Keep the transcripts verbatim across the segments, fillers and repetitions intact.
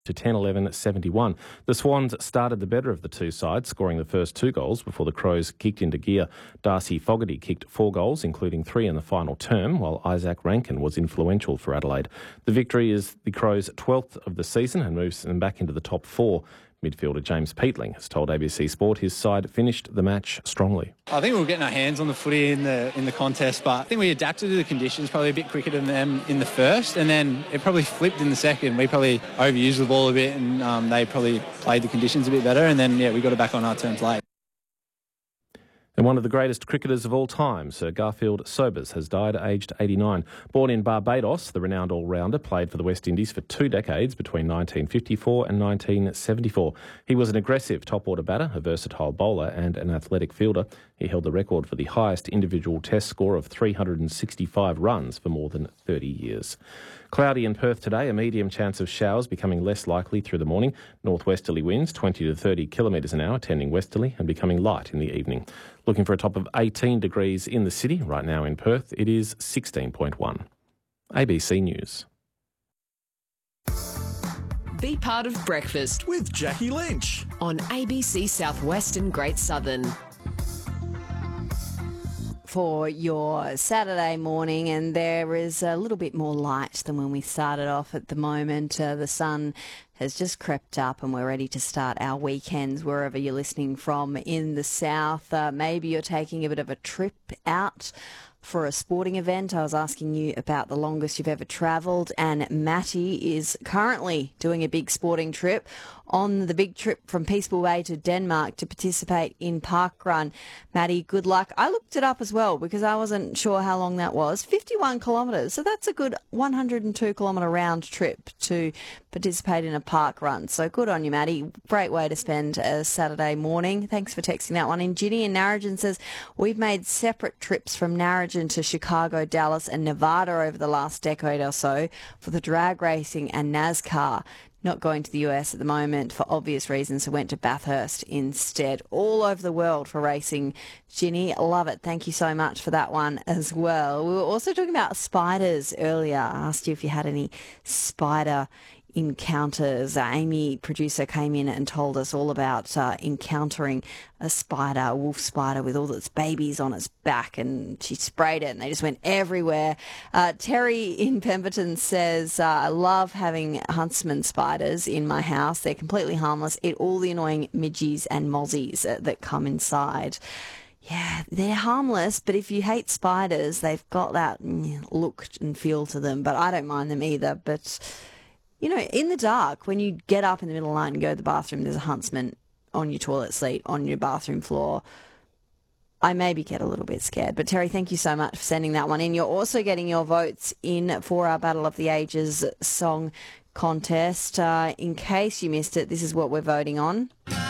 to ten eleven seventy-one. The Swans started the better of the two sides, scoring the first two goals before the Crows kicked into gear. Darcy Fogarty kicked four goals, including three in the final term, while Isaac Rankin was influential for Adelaide. The victory is the Crows' twelfth of the season and moves them back into the top four. Midfielder James Peatling has told A B C Sport his side finished the match strongly. I think we were getting our hands on the footy in the in the contest, but I think we adapted to the conditions probably a bit quicker than them in the first, and then it probably flipped in the second. We probably overused the ball a bit, and um, they probably played the conditions a bit better, and then yeah, we got it back on our terms late. And one of the greatest cricketers of all time, Sir Garfield Sobers, has died aged eighty-nine. Born in Barbados, the renowned all-rounder played for the West Indies for two decades between nineteen fifty-four and nineteen seventy-four. He was an aggressive top-order batter, a versatile bowler and an athletic fielder. He held the record for the highest individual test score of three hundred sixty-five runs for more than thirty years. Cloudy in Perth today, a medium chance of showers becoming less likely through the morning. Northwesterly winds twenty to thirty kilometres an hour, tending westerly and becoming light in the evening. Looking for a top of eighteen degrees in the city. Right now in Perth, it is sixteen point one. A B C News. Be part of breakfast with Jackie Lynch on A B C Southwestern Great Southern. For your Saturday morning, and there is a little bit more light than when we started off at the moment. Uh, the sun has just crept up and we're ready to start our weekends wherever you're listening from in the south. Uh, maybe you're taking a bit of a trip out for a sporting event. I was asking you about the longest you've ever travelled, and Matty is currently doing a big sporting trip on the big trip from Peaceful Bay to Denmark to participate in Parkrun. Matty, good luck. I looked it up as well because I wasn't sure how long that was. fifty-one kilometres, so that's a good one hundred two kilometre round trip to participate in a park run. So good on you, Matty. Great way to spend a Saturday morning. Thanks for texting that one in. Ginny in Narrogin says, we've made separate trips from Narrogin to Chicago, Dallas and Nevada over the last decade or so for the drag racing and NASCAR. Not going to the U S at the moment for obvious reasons, so went to Bathurst instead. All over the world for racing. Ginny, love it. Thank you so much for that one as well. We were also talking about spiders earlier. I asked you if you had any spider encounters. Uh, Amy, producer, came in and told us all about uh, encountering a spider, a wolf spider with all its babies on its back, and she sprayed it and they just went everywhere. Uh, Terry in Pemberton says, uh, I love having huntsman spiders in my house. They're completely harmless. Eat all the annoying midgies and mozzies uh, that come inside. Yeah, they're harmless, but if you hate spiders, they've got that mm, look and feel to them, but I don't mind them either. But you know, in the dark, when you get up in the middle of the night and go to the bathroom, there's a huntsman on your toilet seat, on your bathroom floor. I maybe get a little bit scared. But Terry, thank you so much for sending that one in. You're also getting your votes in for our Battle of the Ages song contest. Uh, in case you missed it, this is what we're voting on.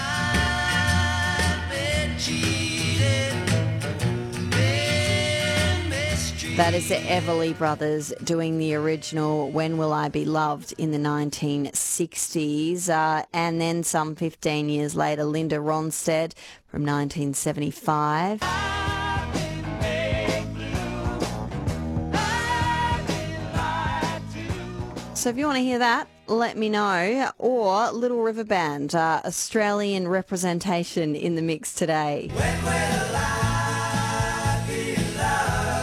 That is the Everly Brothers doing the original When Will I Be Loved in the nineteen sixties. Uh, and then some fifteen years later, Linda Ronstadt from nineteen seventy-five. So if you want to hear that, let me know. Or Little River Band, uh, Australian representation in the mix today. When will I be loved?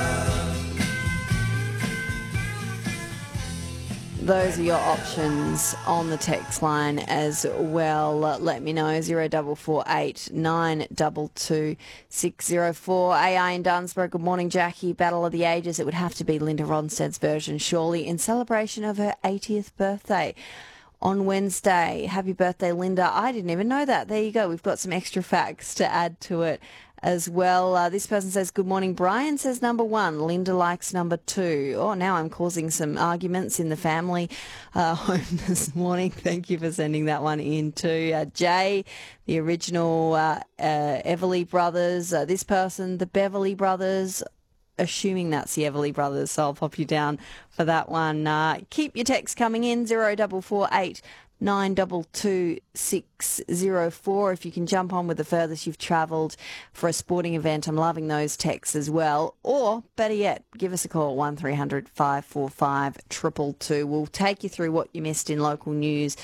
Those are your options on the text line as well. Uh, let me know, zero four four eight nine two two six zero four. A I in Dunsborough, good morning, Jackie. Battle of the Ages, it would have to be Linda Ronstadt's version, surely, in celebration of her eightieth birthday on Wednesday. Happy birthday, Linda. I didn't even know that. There you go. We've got some extra facts to add to it as well. Uh, this person says, good morning. Brian says number one. Linda likes number two. Oh, now I'm causing some arguments in the family uh, home this morning. Thank you for sending that one in too. Uh, Jay, the original uh, uh, Everly Brothers. Uh, this person, the Beverly Brothers. Assuming that's the Everly Brothers, so I'll pop you down for that one. Uh, keep your texts coming in, zero four four eight nine two two six zero four. If you can jump on with the furthest you've travelled for a sporting event, I'm loving those texts as well. Or, better yet, give us a call, one three hundred five four five two two two. We'll take you through what you missed in local news